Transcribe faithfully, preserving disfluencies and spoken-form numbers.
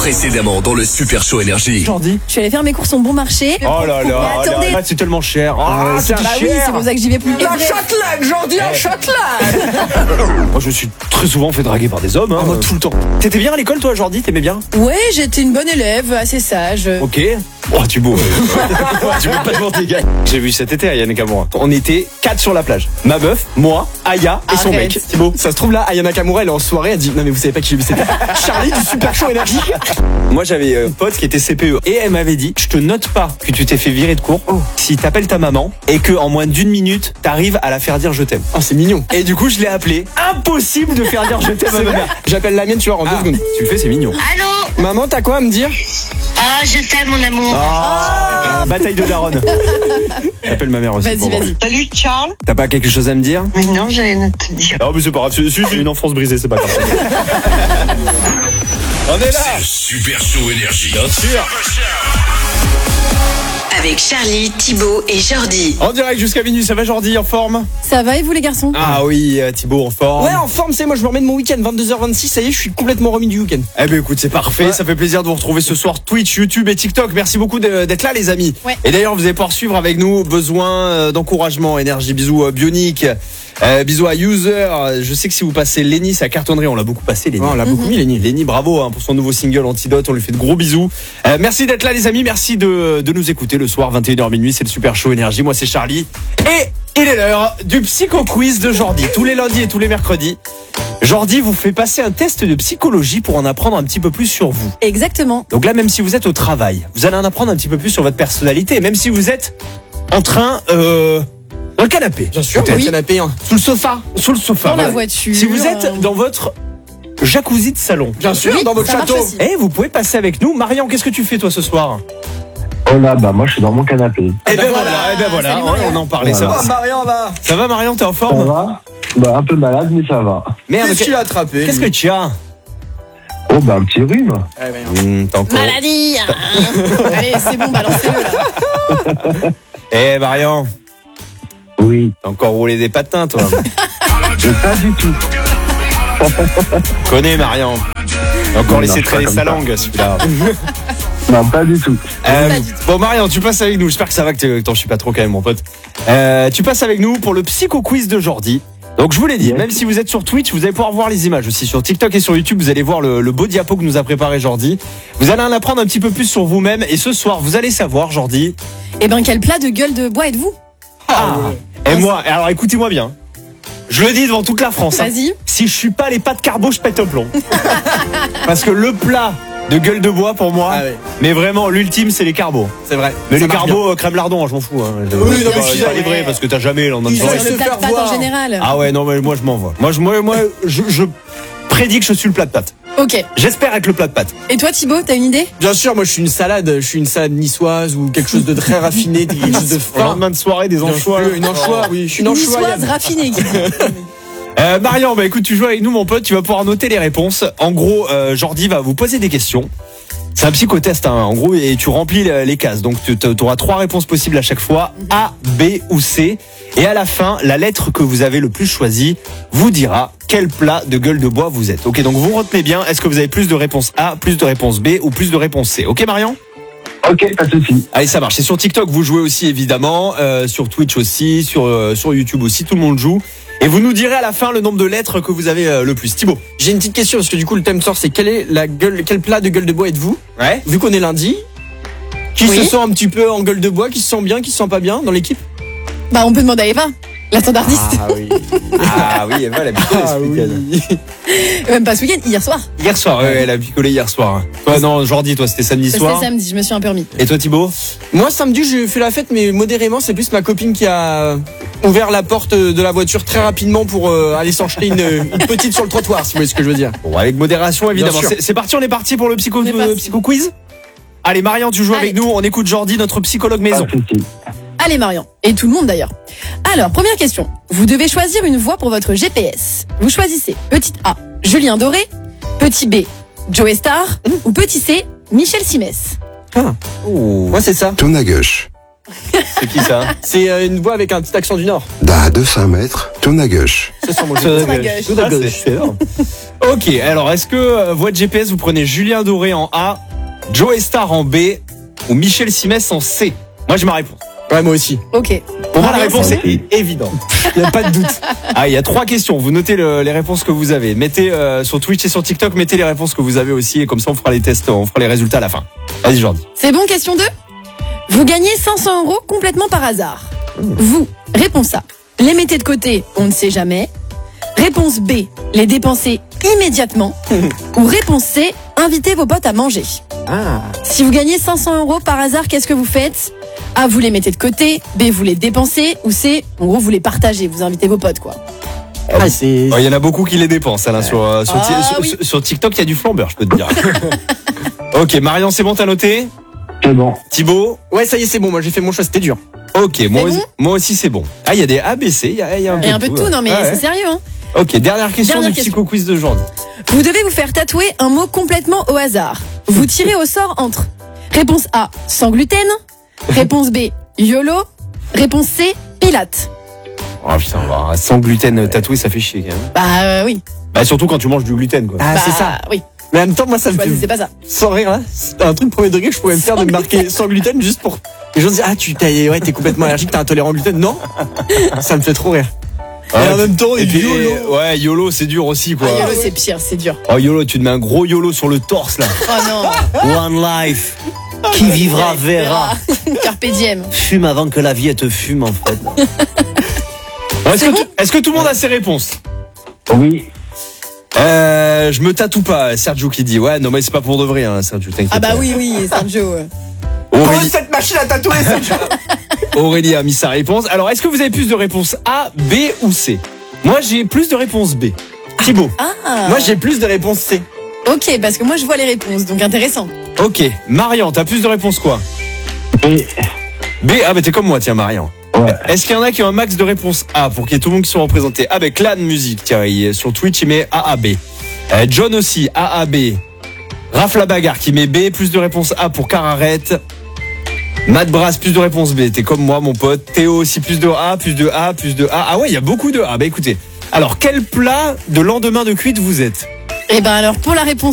Précédemment dans le Super Show Énergie. Jordi. Je suis allée faire mes courses au bon marché. Oh là là, Mais attendez. là, là, c'est tellement cher. Ah, Ah, c'est bah oui, cher. c'est pour ça que j'y vais plus. La Châtelaine, Jordi, la Châtelaine. Moi, je me suis très souvent fait draguer par des hommes. Hein. Ah, moi, tout le temps. T'étais bien à l'école, toi, Jordi? T'aimais bien? Ouais, j'étais une bonne élève, assez sage. Ok. Oh, tu beau. Tu veux pas te mentir, gars. J'ai vu cet été, Ayana Nakamura. On était quatre sur la plage. Ma meuf, moi, Aya et son Arrête. mec. Thibaut. Ça se trouve là, Ayana Nakamura, elle est en soirée, elle dit non mais vous savez pas qui j'ai vu, c'était Charlie du Super Show Énergie. Moi, j'avais un pote qui était C P E et elle m'avait dit je te note pas que tu t'es fait virer de cours si t'appelles ta maman et que en moins d'une minute t'arrives à la faire dire je t'aime. Oh c'est mignon. Et du coup, je l'ai appelé. Impossible de faire dire je t'aime à ma mère. J'appelle la mienne, tu vois, en deux Ah, secondes. tu le fais, c'est mignon. Allô? Maman, t'as quoi à me dire? Ah, je t'aime, mon amour. Ah, bataille de daronne. J'appelle ma mère aussi. Vas-y, pour voir. vas-y. Salut, Charles. T'as pas quelque chose à me dire? Mais non, j'allais te dire. Non, mais c'est pas grave. C'est c'est une enfance brisée, c'est pas grave. On est là. C'est le Super Show Énergie. Bien sûr. Avec Charlie, Thibaut et Jordi. En direct jusqu'à minuit, ça va Jordi, en forme? Ça va et vous les garçons? Ah oui, euh, Thibaut en forme. Ouais, en forme, c'est moi, je me remets de mon week-end, vingt-deux heures vingt-six, ça y est, je suis complètement remis du week-end. Eh ben écoute, c'est parfait, Ouais. ça fait plaisir de vous retrouver ce soir Twitch, YouTube et TikTok. Merci beaucoup de- d'être là les amis. Ouais. Et d'ailleurs, vous allez pouvoir suivre avec nous, besoin euh, d'encouragement, énergie, bisous euh, Bionic, euh, bisous à User. Je sais que si vous passez Lenny, ça cartonnerait, on l'a beaucoup passé Lenny. Oh, on l'a beaucoup mis, Lenny. Lenny, bravo hein, pour son nouveau single Antidote, on lui fait de gros bisous. Euh, merci d'être là les amis, merci de, de nous écouter le soir, vingt et une heures minuit, c'est le Super Show Énergie. Moi c'est Charlie et il est l'heure du Psycho Quiz de Jordi. Tous les lundis et tous les mercredis, Jordi vous fait passer un test de psychologie pour en apprendre un petit peu plus sur vous. Exactement. Donc là, même si vous êtes au travail, vous allez en apprendre un petit peu plus sur votre personnalité. Même si vous êtes en train euh, dans le canapé, Bien sûr, peut-être. le canapé, hein. Sous le sofa. Sous le sofa. Dans la voilà. voiture. Si vous êtes dans votre jacuzzi de salon, Bien sûr, Oui, dans votre ça marche château. aussi. eh, vous pouvez passer avec nous. Marion, qu'est-ce que tu fais toi ce soir? Oh là, bah moi je suis dans mon canapé. Eh ben ben voilà, voilà. eh ben voilà, Salut, ouais, Marion. on en parlait. Voilà. Ça, Oh, va, Marion, là. ça va Marion, t'es en Ça forme? va? Bah un peu malade, mais ça va. Merde, Qu'est-ce que tu as attrapé? qu'est-ce que tu as? Oh bah un petit rhume. Ouais, ouais, Mmh, t'as encore... Maladie. hein. Allez, c'est bon, balancez-le là. Eh Marion, Oui, t'as encore roulé des patins toi. mais pas du tout. Connais Marion. T'as encore Non, laissé je suis pas traîner comme sa ça. langue celui-là. Non, pas du tout. Euh, Pas du tout. bon Marion, tu passes avec nous. J'espère que ça va, que t'es- que t'en suis pas trop quand même mon pote. Euh, tu passes avec nous pour le Psycho Quiz de Jordi. Donc je vous l'ai dit, Yes. même si vous êtes sur Twitch, vous allez pouvoir voir les images aussi. Sur TikTok et sur YouTube, vous allez voir le, le beau diapo que nous a préparé Jordi. Vous allez en apprendre un petit peu plus sur vous-même. Et ce soir, vous allez savoir, Jordi. Eh ben, quel plat de gueule de bois êtes-vous? Ah, et moi, alors écoutez-moi bien. Je le dis devant toute la France. hein. Vas-y. Si je suis pas les pâtes carbo, je pète un plomb. Parce que le plat de gueule de bois pour moi, Ah ouais. mais vraiment l'ultime, c'est les carbos. C'est vrai. Mais Ça les marche carbos, euh, crème lardon, hein, je m'en fous. Hein. Je- Oui, je- non, pas- mais je suis pas d'accord. livré parce que t'as jamais le lendemain de Ils soirée. veulent Le se plat de faire pâtes en voir. général. Ah ouais, non, mais moi je m'envoie. Moi, je, moi, moi je, je prédis que je suis le plat de pâtes. Ok. J'espère être le plat de pâtes. Et toi, Thibaut, t'as une idée? Bien sûr, moi je suis une salade, je suis une salade niçoise ou quelque chose de très raffiné, quelque chose de Au fin. lendemain de soirée, des Bien anchois. sûr, Une anchois, oui, je suis une Une anchois. niçoise raffinée. qui dit. Euh, Marion, bah écoute, tu joues avec nous, mon pote. Tu vas pouvoir noter les réponses. En gros, euh, Jordi va vous poser des questions. C'est un psychotest, hein, en gros, et tu remplis les, les cases. Donc, tu auras trois réponses possibles à chaque fois, A, B ou C. Et à la fin, la lettre que vous avez le plus choisie vous dira quel plat de gueule de bois vous êtes. Ok, donc vous retenez bien. Est-ce que vous avez plus de réponses A, plus de réponses B ou plus de réponses C? Ok, Marion? Ok, pas de souci. Allez, ça marche. Et sur TikTok, vous jouez aussi, évidemment. Euh, sur Twitch aussi, sur, euh, sur YouTube aussi, tout le monde joue. Et vous nous direz à la fin le nombre de lettres que vous avez euh, le plus. Thibaut. J'ai une petite question parce que du coup le thème sort, c'est quelle est la gueule, quel plat de gueule de bois êtes-vous? Ouais. Vu qu'on est lundi, qui Oui. se sent un petit peu en gueule de bois, qui se sent bien, qui se sent pas bien dans l'équipe? Bah, on peut demander à Eva, la standardiste. Ah oui. Ah oui, Eva, elle a picolé ce week-end. Même pas ce week-end, hier soir. Hier soir, ouais, elle a picolé hier soir. Toi, non, Jordi, toi, c'était samedi C'était soir. samedi, je me suis un peu remis. Et toi, Thibaut? Moi samedi j'ai fait la fête mais modérément, c'est plus ma copine qui a ouvert la porte de la voiture très rapidement pour euh, aller s'encheter une, une petite sur le trottoir, si vous voyez ce que je veux dire. Bon, avec modération, évidemment. Bien sûr. C'est c'est parti, on est parti pour le psycho, On est euh, parti. psycho quiz. Allez, Marion, tu joues Allez. avec nous. On écoute Jordi, notre psychologue Pas maison. de souci. Allez, Marion. Et tout le monde d'ailleurs. Alors, première question. Vous devez choisir une voie pour votre G P S. Vous choisissez petite A, Julien Doré, petit B, Joe Star ou petit C, Michel Simès. Moi c'est ça. Ton à gauche. C'est qui ça? C'est euh, une voix avec un petit accent du Nord. À deux cents mètres, tourne à gauche. C'est sur mon Tout à ma gauche. gueule. Tout à gauche. C'est énorme. Ok, alors est-ce que euh, votre G P S, vous prenez Julien Doré en A, Joe Star en B ou Michel Simès en C? Moi, j'ai ma réponse. Ouais, moi aussi. Ok. Pour moi, la Marion, réponse c'est est évidente. Il n'y a pas de doute. Ah, il y a trois questions. Vous notez le- les réponses que vous avez. Mettez euh, sur Twitch et sur TikTok, mettez les réponses que vous avez aussi, et comme ça, on fera les tests, on fera les résultats à la fin. Vas-y, Jordi. C'est bon, question deux. Vous gagnez cinq cents euros complètement par hasard. Vous, réponse A, les mettez de côté, on ne sait jamais. Réponse B, les dépensez immédiatement. Ou réponse C, invitez vos potes à manger. Ah. Si vous gagnez cinq cents euros par hasard, qu'est-ce que vous faites? A, vous les mettez de côté. B, vous les dépensez. Ou C, en gros, vous les partagez, vous invitez vos potes, quoi. Ah, c'est. Il y en a beaucoup qui les dépensent, Alain. Sur, euh, sur, Ah, sur- oui. sur- sur TikTok, il y a du flambeur, je peux te dire. Ok, Marion, c'est bon, t'as noté? C'est bon. Thibaut? Ouais, ça y est, c'est bon. Moi, j'ai fait mon choix. C'était dur. Ok, moi, bon aussi, moi aussi, c'est bon. Ah, il y a des A, B, C, il y a, il y a un peu Et un peu de tout, non mais Ah ouais. c'est sérieux, hein. Ok, dernière question Dernière du question. psycho quiz de Jordi. Vous devez vous faire tatouer un mot complètement au hasard. Vous tirez au sort entre réponse A, sans gluten. Réponse B, YOLO. Réponse C, Pilate. Oh putain, bah, sans gluten tatoué, ça fait chier quand même. Bah euh, oui. Bah, surtout quand tu manges du gluten, quoi. Ah, Bah, c'est ça. Oui. Mais en même temps, moi, ça me Choisissez fait. pas ça. Sans rire, là. C'est un truc premier degré que je pourrais me faire de me marquer sans gluten juste pour. Les gens disent, ah, tu t'es, ouais, t'es complètement allergique, t'es intolérant au gluten. Non. Ça me fait trop rire. Et en même temps, Et puis, YOLO. ouais, YOLO, c'est dur aussi, quoi. Ah, YOLO, c'est pire, c'est dur. Oh, YOLO, tu te mets un gros YOLO sur le torse, là. Oh non. One life. Qui vivra verra. Carpe diem. Fume avant que la vie elle te fume en fait. Bon, Est-ce C'est que, bon tout- est-ce que tout le monde a ses réponses? Oui. Euh, je me tatoue pas, Sergio qui dit. Ouais, non, mais c'est pas pour de vrai, hein, Sergio, t'inquiète. Ah bah pas. oui, oui, Sergio. ouais. Aurélie, cette machine à tatouer, ça. Aurélie a mis sa réponse. Alors, est-ce que vous avez plus de réponses A, B ou C? Moi, j'ai plus de réponses B. Thibaut. Ah. Moi, j'ai plus de réponses C. Ok, parce que moi je vois les réponses, donc intéressant. Ok. Marion, t'as plus de réponses quoi? Et, B. Ah, bah t'es comme moi, tiens, Marion. ouais. Est-ce qu'il y en a qui ont un max de réponses A pour qu'il y ait tout le monde qui soit représenté? Ah, ben Clan Musique, tiens, il, sur Twitch, il met A A B. Euh, John aussi, A A B. Raph la bagarre qui met B, plus de réponses A pour Cararet. Matt Brass, plus de réponses B. T'es comme moi, mon pote. Théo aussi, plus de A, plus de A, plus de A. Ah ouais, il y a beaucoup de A. Bah écoutez. Alors, quel plat de lendemain de cuite vous êtes? Et ben alors pour la réponse